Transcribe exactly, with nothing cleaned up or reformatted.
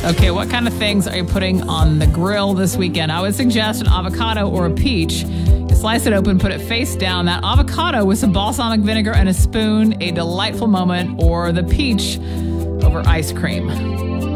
Okay, what kind of things are you putting on the grill this weekend? I would suggest an avocado or a peach. You slice it open, put it face down. That avocado with some balsamic vinegar and a spoon, a delightful moment, or the peach over ice cream.